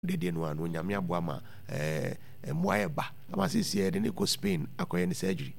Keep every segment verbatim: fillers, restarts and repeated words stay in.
de de no anu nyame aboa ma eh moaye ba ama sisi de ne ko Spain akoye ne surgery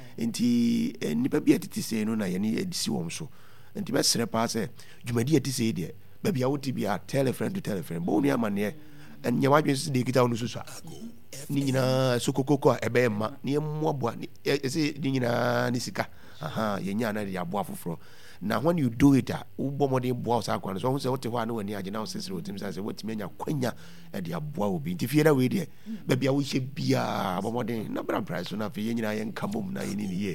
nti nipa bi atiti sei no na ye ne edisi wom so nti be sere pa se dwumadi atiti sei de ba bia woti bia tell a friend to tell a friend bo nua mane en nya wadwen se de kita onu so so ni nyina sokokoko ebe ma ne mmoaboa e se ni nyina ni sika aha ye nya na ya aboa foforo. Now when you do it, ubo mo de boa sa kwan so hu se wote ho anu ani agena sesere otim say wotimi anya kwanya e de aboa obi nti fie na we de ba bia wo hye bia bo mo de na bra price na fe ye nyina ye nkamom na ye ni ye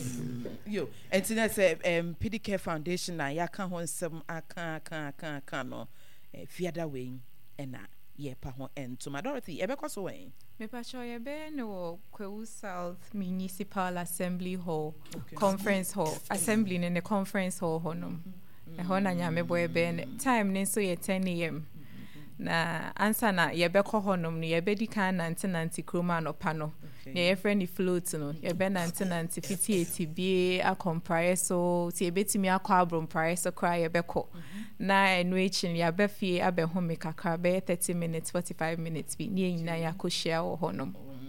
yo enti na say um P D Care Foundation na ya ka ho nsem aka aka aka aka no fie da we e na ye pa ho entoma Dorothy e be koso we me pa cho ye be no Kwewu South Municipal Assembly Hall okay. Conference Hall assembly in the conference hall honom e ho na nya me boy be time ne so ye ten a m na answer na ye be ko honom no ye be di kan nante nante kroma no pa no ye ye friend float no ye be nante nante fifty eighty bi a compare so ti e betimi akọ abrom price so cry ye be ko na enu echin ya be fie abe ho me kakra be thirty minutes forty-five minutes bi ni nyina ya ko share wo honom.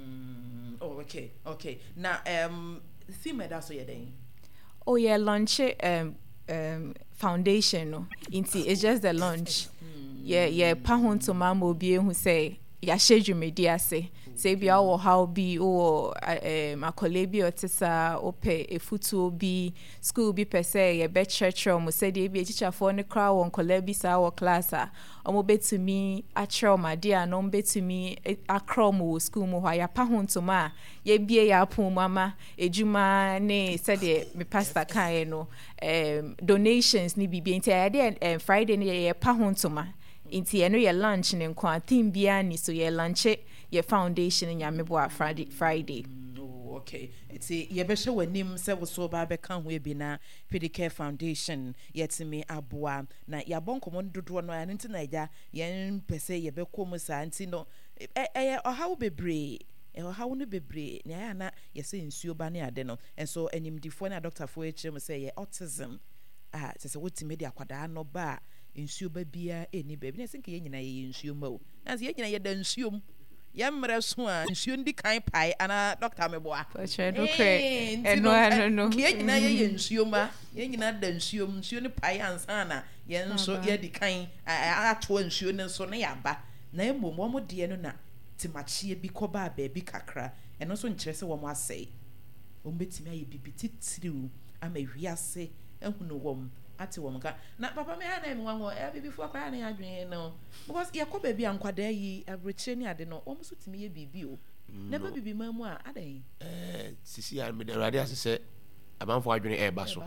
Oh okay okay na um theme da so ye den oh yeah launch um um foundation no inti it's just the launch yeah yeah pa ho to mama obi ehu say ya schedule media say say bia wo how be o um akole bi otisa ope efutu bi school bi per se ye be church mo say dey bi teacher for ne kra won kola bi sa wo class a omo betumi a chro ma dia no betumi akro mo school mo ya pa ho to ma ye bie ya pon mama ejuma ne say dey me pastor kan no um donations ni bi nti ya dey Friday ne ye pa ho to ma inti eno ye lunch ne kwa theme bia ni so ye lunch ye foundation nya mebo a Friday Friday. Oh okay iti ye be hwe wanim se wo so ba be kan ho e bi na P D Care Foundation yetimi aboa na ya bonkomo dodo no ya nti na ja ye pese ye be kom sa nti no e e ohawo bebre e ohawo no bebre na ya na ye se nsuo ba ne ade no enso animdifo na doctor fo e kire say ye autism ah se se wotimi de akwada no ba nsuo ba bia eni ba bi na sinke ye nyina ye nsuo ma o na se ye nyina ye da nsuo ya mre so a nsuo ndi kan pai ana doctor meboa che do kre eno eno no ye nyina ye nsuo ma ye nyina da nsuo nsuo ni pai ansa na ye nso ye di kan ato nsuo ne so ne yaba na emom wo mo de no na timachie bi ko ba ba bi kakra eno so nkire se wo mo asai wo betimi aye bibiti tiriu ama wiase ehunu wom ati wo mka na papa me ha na enwa ngo e bibi fo akwa na adwen no because ye ko baby ankwada yi abreche ni ade no wo muso timi ye bibi o na ba bibi mamu a adan eh sisi ya me de radio asese abanfo adwen e ba so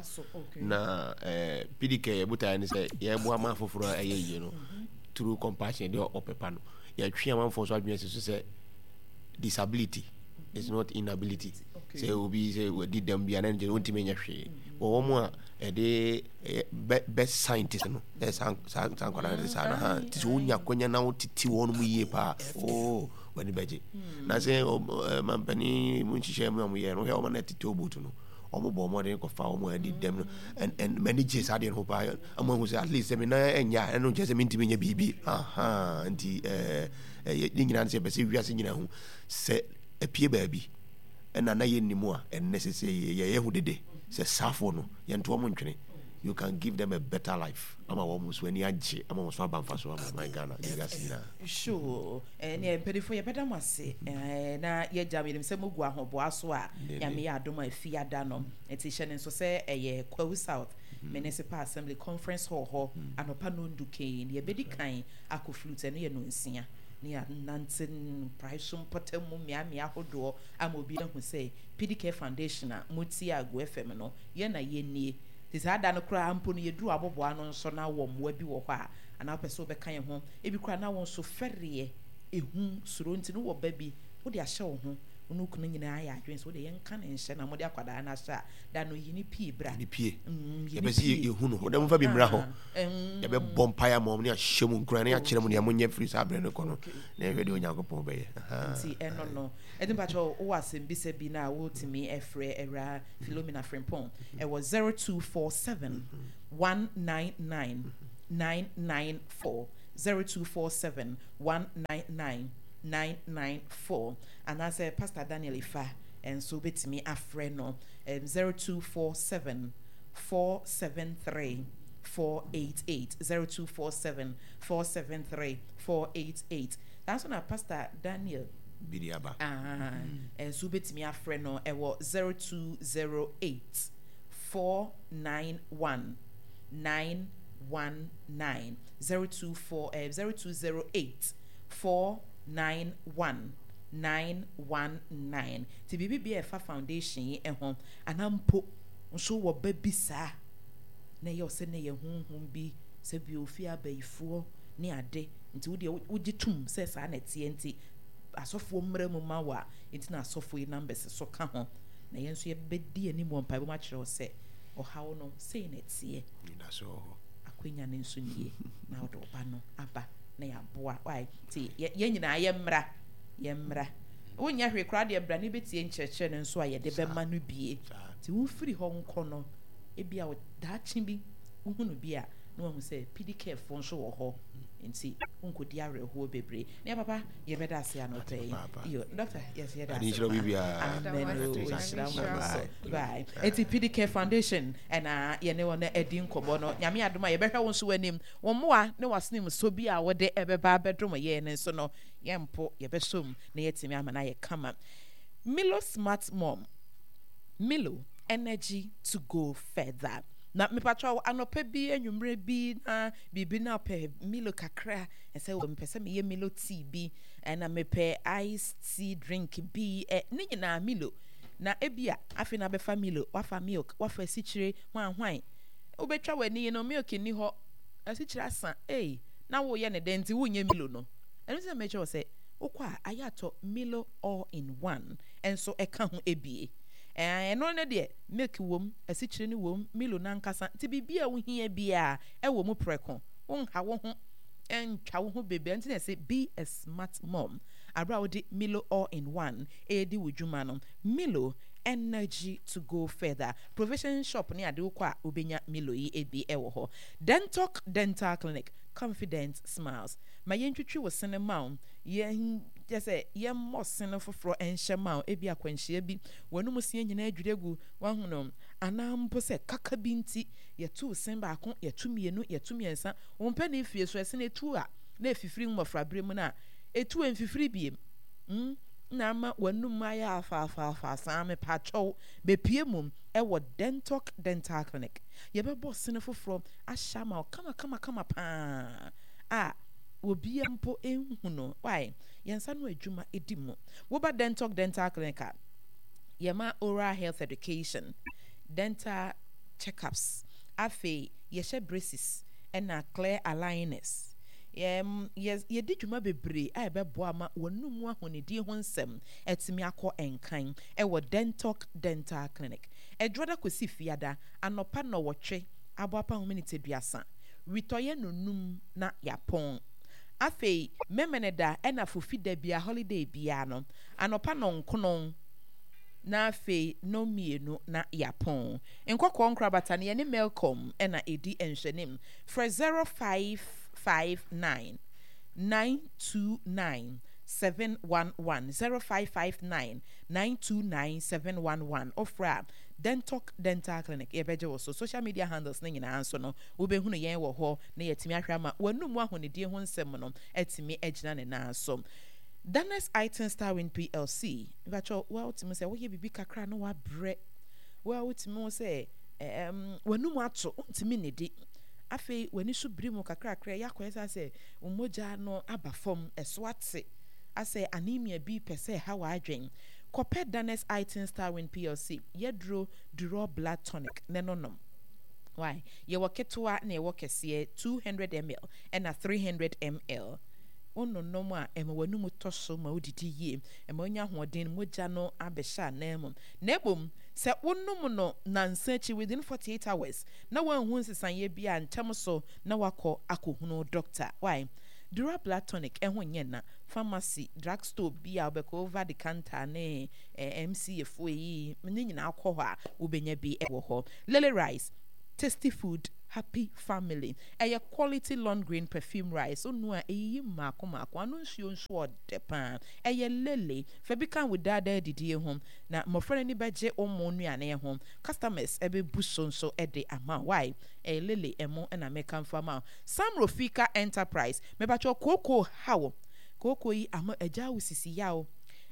na eh P D K buta ni se ye bo ama foforo ayeye no through compassion de opepa no ye twa amanfo so adwen se se disability is not inability say obi say we did them bia na nje wontime nya hwe wo mo a e de best scientist no e san san san kwala de sana ha ti so nya kwanya na wotiti wo no mu yie pa oh wani beje na say mampani mu nchiche mu ye no he o ma na titi obutu no omo bo mo de ko fa omo e did them no and and managers ade no pa amo hu say at least me na enya eno nche se mintime nya bibi aha anti eh ye nyina se be se wiase nyina hu se epie baabi ena na ye nimu a en necessary ye ye hu dede se safo no ye nto mo ntwene you can give them a better life ama wo muso ani age ama wo so abamfa so ama my Ghana legasina sure en ye pedifo ye beda mase na ye jam ye se mogu ahobo aso a ya me ya adoma afia da no eti hye ne so se eye Kwewu South Municipal Assembly Conference Hall ho anopa no nduke ye bedi kan akoflute no ye no nsia ni nantin price potem mu mia mia hodo amobi na hu say P D Care Foundation a muti ago F M no ye na ye nie ti sa da no kra ampo no ye duru abobo ano nso na wo mwa bi wo hɔ a ana pese obeka ye ho ebi kra na won so ferre ehu suro nti no wo ba bi wo de ahye wo ho onu kunu nyina aya adwen so de yenka ne nhye na mo de akwada na hye da no yini pie bra ni pie ye be si ye hu no wo de mo fa bi mra ho ye be bompaya mo ne ahye mu nkura ne akire mu ne mo nya free sa bre ne ko no na ye de onyankopon be ye nti eno no edin ba cho wo asem bi se bi na wo timi efre era Philomena Frimpong e was zero two four seven one nine nine nine nine four zero two four seven one nine nine nine nine four. And as a Pastor Daniel Ifa and so bit me a friend no um, zero two four seven four seven three four eight eight zero two four seven four seven three four eight eight. That's when our Pastor Daniel Bidiaba. Ah, and so bit me a friend no ewo zero two zero eight four nine one nine one nine zero two four uh, zero two zero eight four nine one nine one nine. Ti B B B F Foundation e ho anampo nso wo babisa na ye ose na ye honhom bi se bi ofi abaifo ne ade nti wo de wo gitum se sa na tie nti asofo mmra mu ma wa nti na asofo yi numbers so ka ho na ye nso ye bedi ani mo mpa bo ma kire se o hawo no sei na tie na so akwenya ne nso nie na wo ba no aba na ya boa why ti ye nyina ye mmra ye mmra wonya hwe kra de bra ne betie nkyerkyere ne nso a ye de be ma no bie ti wo firi ho nko no e bia wo daachi bi wo hunu bia na wo se P D K fo nso wo ho nti unkodi are ho bebre ne papa ye beda ase anope yo doctor yes ye da ani shiro bibia bye eti P D K Foundation and uh ye ne wona edi nkobo no nyame adoma ye behwa won so wanim won moa ne wasnem so bi a wode ebeba bedrom ye ne so no ye mpo ye besom na ye timi amana ye kama Milo Smart Mom Milo energy to go further. Na me patwa anope bi enwumre bi na bibi na pe Milo kakra e say wo mpese me ye Milo tea bi na me pe iced tea drink bi e ni nyina Milo na ebia afi na be fa Milo wafa milk wafa sichire hwan hwan obetwa wani no milk ni ho asichire asan eh na wo ye ne denti wo nye Milo no enu se me cho say okwa ayato Milo all in one enso e ka ho ebie eh no ne de milk wom asichire ni wom Milo na nkasa ti bibia wo hia bia e wo mu preko won ha wo ho entwa wo ho bebe nti na say be a smart mom abra wo di Milo all in one e di wudwuma no Milo energy to go further provision shop ni ade wo kwa obenya Milo yi ebi e wo ho Dentalk Dental Clinic confident smiles ma yentwitwi wo sene maun ye just say ye mo sene foforo enhye maun ebi akwanhye bi wonu musie nyina adwiregu wahunom anampo se kaka binti ye tu sen ba ko ye tu mienu ye tu miensa wo mpa na fie so sene tu a na efifiri mmofra bre mu na etu enfifiri biem mm na ma wanum aya afa afa afa same pacho be pie mum e wo Dentalk Dental Clinic ye be boss ne foforo ashama kama kama kama pa a obi ampo enhu no why yensa no adwuma edimu wo ba Dentalk Dental Clinic ye ma oral health education dental checkups afi ye she braces na clear aligners Yem yes ye di dwuma bebre a be boa ma wonum ahonedi ho nsem etimi akọ enkan e wo Dentalk Dental Clinic edwoda kosi fiada anopa no wotwe aboapa ho minute duasa witoye nonum na yapon afei memeneda e na fofida bia holiday bia no anopa no nkono na afei no mienu na yapon enkokọ nkrabata ne ne Melcom e na edi enhwenem for zero five five nine nine two nine seven one one zero five five nine nine two nine seven one one ofra Dentalk Dental Clinic ebeje wo so social media handles na nyina anso no wo be hunu yen wo ho na yetimi ahwa ma wanum ahonedie ho nsem no etimi agina ne na anso Danes Item Starwin P L C bacho wa utimi se wo ye bibi kakra no wa bre wa utimi wo se em wanum ato utimi ne di afi wani so brimu kakra kakra yakoyesa se umoja no abafom eswate ase anemia bi pese ha wa adwen kope Danes Item Starwin P L C yedro duro blood tonic nenonom why ye waketwa na ye wakese two hundred milliliters and a three hundred milliliters ono nomo a ema wanum toso ma odidi yie ema onya hoden moja no abesha na emom na ebom se wonum no nansachi within forty-eight hours na wanhu nsesan ye bia ntem so na wako akohunu doctor why Dura blood tonic ehwo nye na pharmacy drugstore bia obeko over the counter ne eh, M C F O yi ne nyina akọ ho a obenya bi ewo ho Lily Rice tasty food happy family. A quality lawn green perfume rice. So no e mako mako. Anu nsuo nsuo de pan. A lily. Febika with dad didi home. Na mo friend ni beje o mo nuane home. Customers ebe buson so e de ama. Why? A lily emo and American farmer. Sam Rofika Enterprise. Me bacho koko how. Koko yi ama eja usisi yao.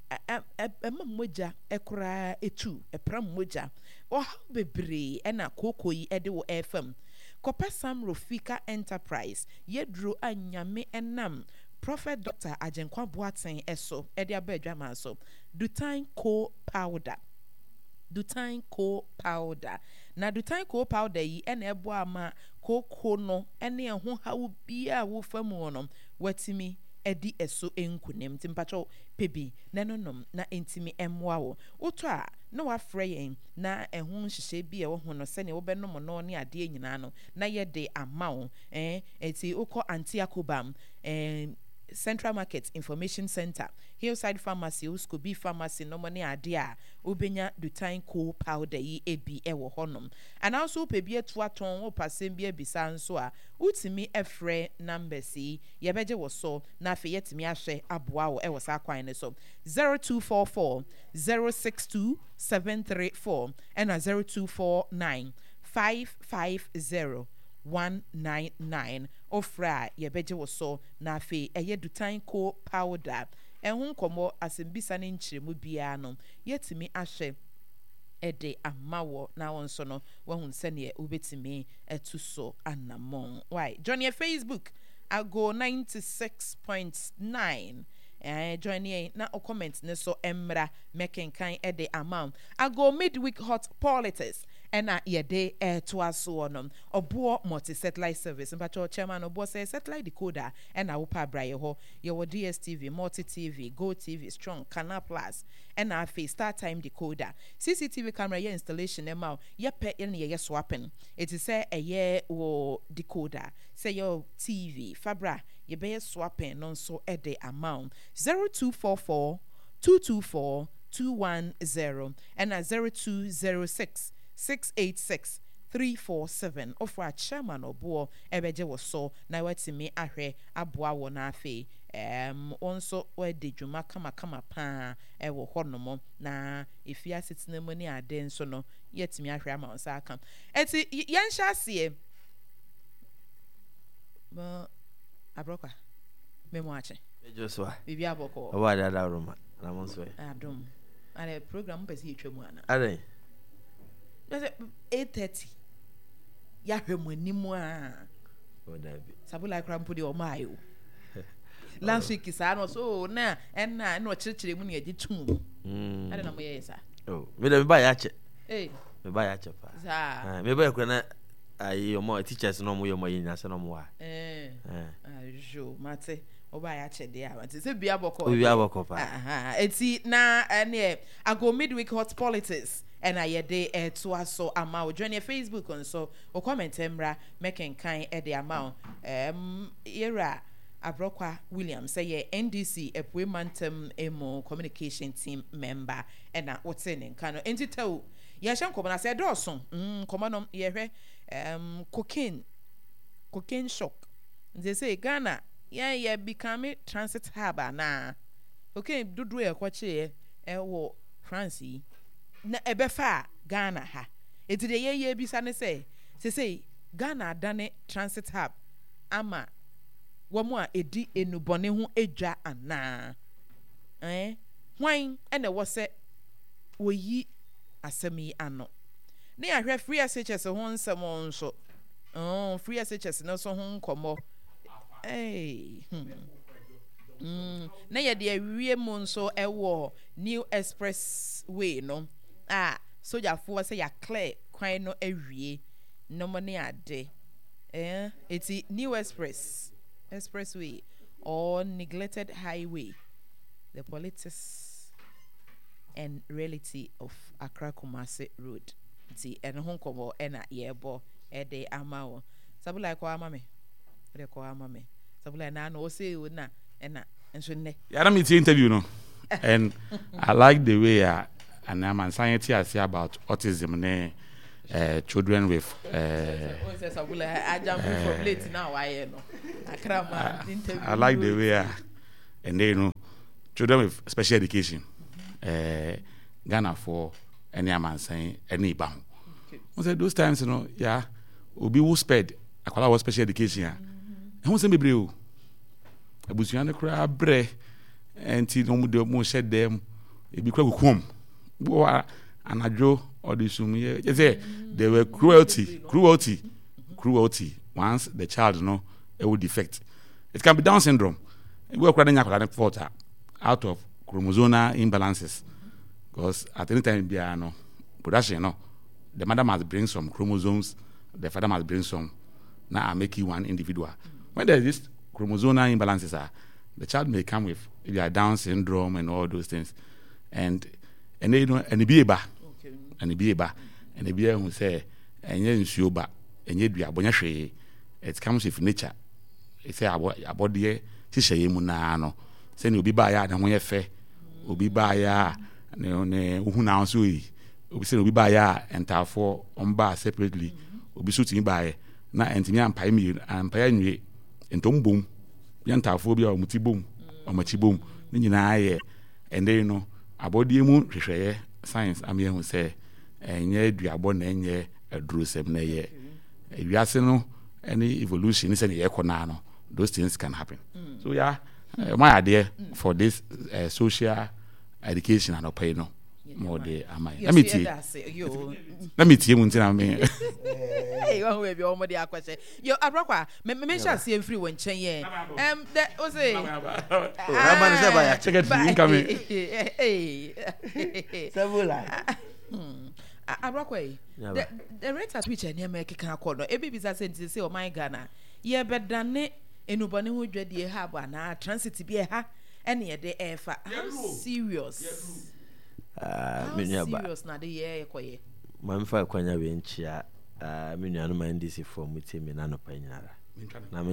Emma moja ekura etu epram moja o ha bebre ena koko yi ede wo F M Kopa Sam Rofika Enterprise yedro anyame enam Prophet Doctor Ajenkwa Boateng eso ede abedwa manso Dutain Co powder Dutain Co powder na Dutain Co powder yi ena ebo ama koko no ene ho hawo bia wo famu no watimi edi eso enkunem timpacho pebi nanonom na entimi emwa wo oto a na wafreyen na ehun hihye bi e wo ho no se ne wo benom no ne ade nyina no na ye de amawo eh eti ukọ Antiakobam eh Central Market Information Center, Hillside Pharmacy, Uskobi Pharmacy, no money idea, Ubenya Dutain Co powder ye ebi ewo honum. And also pebie twa ton o pasembie bisan so a utimi efre number C yebeje wo so na fe yetimi ahwe aboa wo ewo sa kwan ne so zero two four four zero six two seven three four and a zero two four nine five five zero one nine nine ofra yebeje wo so na fe eye Dutain Co powder ehun komo asembisa ne nchiremu bia no yetimi ahwe ede amawo na wonso no wahun sene ubetimi etu so anamon why join your Facebook I go ninety-six point nine eh join ye na o comment ne so emra making kind ede amount I go midweek hot politics ena yede eh to aso no obo multi satellite service mpacho chairman obo say satellite decoder ena wo pa braye ho ye wo D S T V multi T V Go T V strong Canal Plus ena afi Star Time decoder C C T V camera ye installation ema ye pe ye ne ye swapping it is say a ye wo decoder say your T V fabra ye be swapping non so ede amount zero two four four two two four two one zero and a zero two zero six six eight six three four seven offer chairman obo ebeje wo so na watimi ahwe aboa wo na afi em onso we de dwuma kama kama pa e wo honomo na ifia sitina mu ni ade nso no yetimi ahwe ama onsa aka eti yansha sie ma abroka memo ache Joshua bibi aboko oba da da roma na monso adom ale program pesi etwemu ana ade eight thirty ya hwemu animu a odabi sabula krampo de o mayo last week is ano so na enna na o kirikire mu ne agitum mm ade na mo ye sa oh me da me ba ya che eh me ba ya che pa za me ba ko na ayi o mo teachers no mo yo mo yin ase no mo wa eh eh ajo mate oba ya che de a mate se bia boko bia boko pa aha eti na ene ago midweek hot politics and I yede eh to aso ama join your Facebook on so o comment emra making kind e de amount um era Abrokwa William say ye N D C Epwe Mantem Emo communication team member and na what's in kano enti tell ya shan ko na say doson mm komanom ye hwe um cocaine cocaine shock they say Ghana yeah yeah become transit hub na okay dudu e kwache e wo France na ebefa Ghana ha eti de ye ye bisa ne say say say Ghana dane transit hub ama womo a edi enubone ho edwa ana eh hwan ene wo se woyi asemi ano ne ahwe free S H S ho nsem nso oh free S H S no so ho nkomo eh hmm. mm na ye de awie mu nso ewo New Express way no ah soja fo say ya clear kwan no awie no mo ne ade eh eti New Express Expressway or neglected highway, the politics and reality of Accra Kumasi Road. See, and Hong Kong and a yearbo a day amao. Sabula kwa mame, the kwa mame. Sabula na no say would na and and so ne. Yeah, I'm interview no, and I like the way uh, and I'm anxiety I say about autism ne uh, children with. Uh, I, I like the way, uh, and then you know, children with special education. Uh, Ghana for any man saying any bound. I said those times, you know, yeah, will be who sped. I call our special education. And who say me bro? I was young, crab bre, and see no more shed them. It be quite home. And I draw or the sum. You say there were cruelty, cruelty, cruelty. Once the child, you know, it will defect. It can be Down syndrome. We are crying out of chromosomal imbalances. Because at any time, be no production, no, the mother must bring some chromosomes, the father must bring some. Now I make you one individual. When there is chromosomal imbalances, are the child may come with either Down syndrome and all those things, and and they you know and the be aba, and the be aba, and the be who say and you nsuo ba, and you do abonya hwe. It comes with nature. It say about about the hye mu na no. Say no bi ba ya na ho ye fe, obi ba ya ne ne uhu na so yi obi se obi ba ya entafo omba separately obi so tin ba ye na entimi ampai mi ampai anwie entombom yantafo bi a omutibom omachibom ni nyina ye ende you know abodie mu hwehweye science am ye hu se enye duabo na enye adurosem na ye ewiase no any evolution is any na no those things can happen. Mm. So yeah, uh, my idea mm. for this uh, social education and opay no more the am I let me tell let me tell you until I mean hey one way be o mo dey akwese yo abrakwa me me sha see free won chen ye um that was it ah man say ba check it incoming hey sabula abrakwa the the rate at which any make kan akọ no e bi bisa say say o my Ghana ye bedane enubone ho dwadie ha ba na transit bi e ha ene ye de e fa how serious ah me nua ba serious na de ye ekoye ma mfa kwanya we nchia ah me nua no man disi for mutimi na no pa nyara na